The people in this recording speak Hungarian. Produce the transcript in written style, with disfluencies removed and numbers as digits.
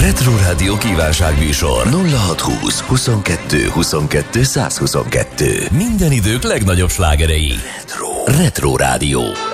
Retro Rádió kívánságműsor 0620 22 22 122. Minden idők legnagyobb slágerei. Retro Rádió.